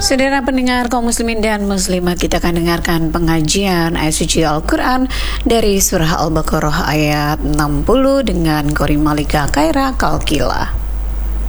Saudara pendengar kaum muslimin dan muslimat, kita akan dengarkan pengajian ayat suci Al-Quran dari surah Al-Baqarah ayat 60 dengan Qori Malika Khaira Kalkila.